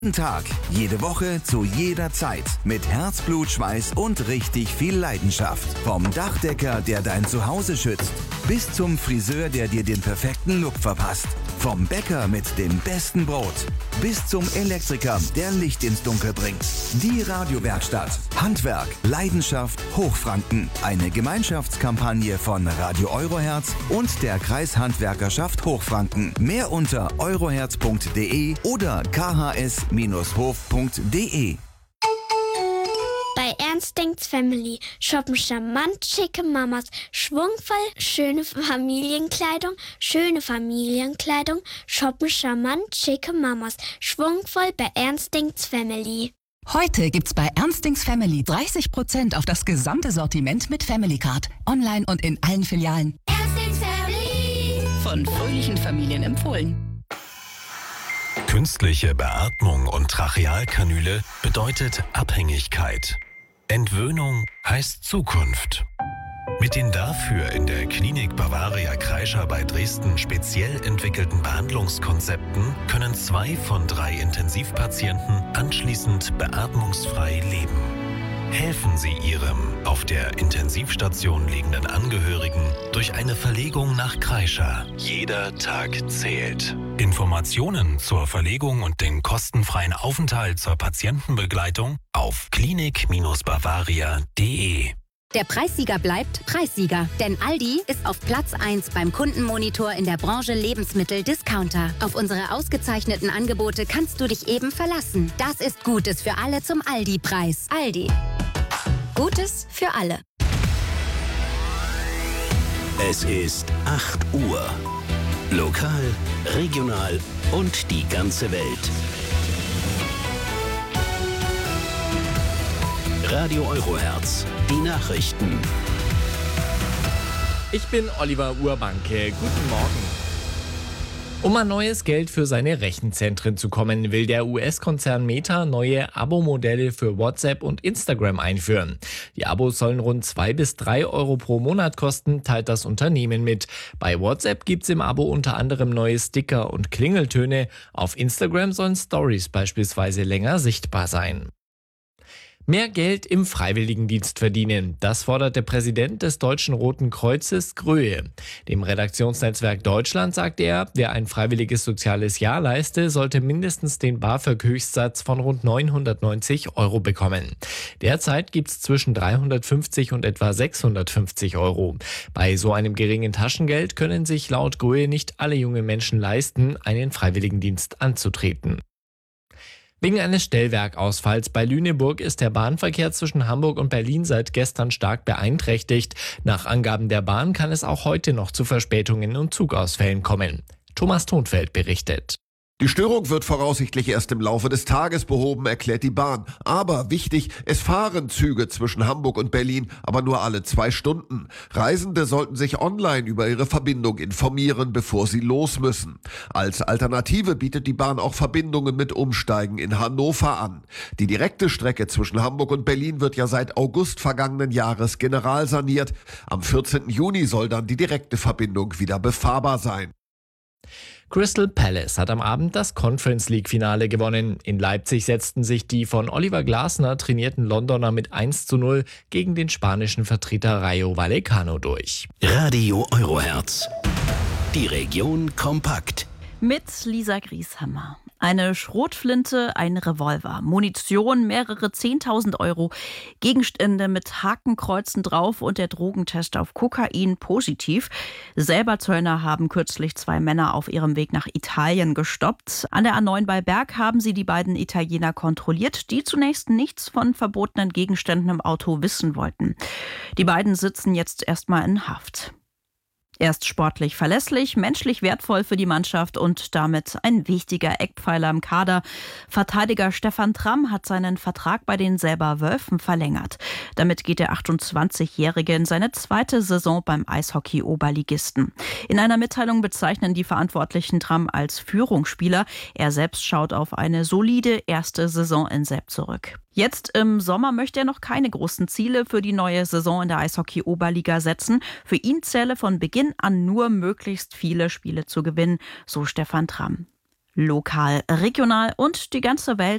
Jeden Tag, jede Woche, zu jeder Zeit. Mit Herzblut, Schweiß und richtig viel Leidenschaft. Vom Dachdecker, der dein Zuhause schützt, bis zum Friseur, der dir den perfekten Look verpasst. Vom Bäcker mit dem besten Brot bis zum Elektriker, der Licht ins Dunkel bringt. Die Radiowerkstatt. Handwerk, Leidenschaft, Hochfranken. Eine Gemeinschaftskampagne von Radio Euroherz und der Kreishandwerkerschaft Hochfranken. Mehr unter euroherz.de oder khs-hof.de. Bei Ernst denkt's Family shoppen charmant schicke Mamas, schwungvoll schöne Familienkleidung, shoppen charmant schicke Mamas, schwungvoll bei Ernst denkt's Family. Heute gibt's bei Ernst denkt's Family 30% auf das gesamte Sortiment mit Family Card. Online und in allen Filialen. Ernst denkt's Family. Von fröhlichen Familien empfohlen. Künstliche Beatmung und Trachealkanüle bedeutet Abhängigkeit. Entwöhnung heißt Zukunft. Mit den dafür in der Klinik Bavaria Kreischer bei Dresden speziell entwickelten Behandlungskonzepten können 2 von 3 Intensivpatienten anschließend beatmungsfrei leben. Helfen Sie Ihrem auf der Intensivstation liegenden Angehörigen durch eine Verlegung nach Kreischer. Jeder Tag zählt. Informationen zur Verlegung und den kostenfreien Aufenthalt zur Patientenbegleitung auf klinik-bavaria.de. Der Preissieger bleibt Preissieger, denn Aldi ist auf Platz 1 beim Kundenmonitor in der Branche Lebensmittel-Discounter. Auf unsere ausgezeichneten Angebote kannst du dich eben verlassen. Das ist Gutes für alle zum Aldi-Preis. Aldi. Gutes für alle. Es ist 8 Uhr. Lokal, regional und die ganze Welt. Radio Euroherz, die Nachrichten. Ich bin Oliver Urbanke. Guten Morgen. Um an neues Geld für seine Rechenzentren zu kommen, will der US-Konzern Meta neue Abo-Modelle für WhatsApp und Instagram einführen. Die Abos sollen rund 2 bis 3 Euro pro Monat kosten, teilt das Unternehmen mit. Bei WhatsApp gibt's im Abo unter anderem neue Sticker und Klingeltöne. Auf Instagram sollen Stories beispielsweise länger sichtbar sein. Mehr Geld im Freiwilligendienst verdienen, das fordert der Präsident des Deutschen Roten Kreuzes, Gröhe. Dem Redaktionsnetzwerk Deutschland sagt er, wer ein freiwilliges soziales Jahr leiste, sollte mindestens den BAföG-Höchstsatz von rund 990 Euro bekommen. Derzeit gibt's zwischen 350 und etwa 650 Euro. Bei so einem geringen Taschengeld können sich laut Gröhe nicht alle junge Menschen leisten, einen Freiwilligendienst anzutreten. Wegen eines Stellwerkausfalls bei Lüneburg ist der Bahnverkehr zwischen Hamburg und Berlin seit gestern stark beeinträchtigt. Nach Angaben der Bahn kann es auch heute noch zu Verspätungen und Zugausfällen kommen. Thomas Thonfeld berichtet. Die Störung wird voraussichtlich erst im Laufe des Tages behoben, erklärt die Bahn. Aber wichtig, es fahren Züge zwischen Hamburg und Berlin, aber nur alle 2 Stunden. Reisende sollten sich online über ihre Verbindung informieren, bevor sie los müssen. Als Alternative bietet die Bahn auch Verbindungen mit Umsteigen in Hannover an. Die direkte Strecke zwischen Hamburg und Berlin wird ja seit August vergangenen Jahres generalsaniert. Am 14. Juni soll dann die direkte Verbindung wieder befahrbar sein. Crystal Palace hat am Abend das Conference League-Finale gewonnen. In Leipzig setzten sich die von Oliver Glasner trainierten Londoner mit 1:0 gegen den spanischen Vertreter Rayo Vallecano durch. Radio Euroherz, die Region kompakt. Mit Lisa Grieshammer. Eine Schrotflinte, ein Revolver, Munition, mehrere 10.000 Euro, Gegenstände mit Hakenkreuzen drauf und der Drogentest auf Kokain positiv. Säberzöllner haben kürzlich 2 Männer auf ihrem Weg nach Italien gestoppt. An der A9 bei Berg haben sie die beiden Italiener kontrolliert, die zunächst nichts von verbotenen Gegenständen im Auto wissen wollten. Die beiden sitzen jetzt erstmal in Haft. Er ist sportlich verlässlich, menschlich wertvoll für die Mannschaft und damit ein wichtiger Eckpfeiler im Kader. Verteidiger Stefan Tramm hat seinen Vertrag bei den Selber Wölfen verlängert. Damit geht der 28-Jährige in seine 2. Saison beim Eishockey-Oberligisten. In einer Mitteilung bezeichnen die Verantwortlichen Tramm als Führungsspieler. Er selbst schaut auf eine solide erste Saison in Selb zurück. Jetzt im Sommer möchte er noch keine großen Ziele für die neue Saison in der Eishockey-Oberliga setzen. Für ihn zähle von Beginn an nur möglichst viele Spiele zu gewinnen, so Stefan Tramm. Lokal, regional und die ganze Welt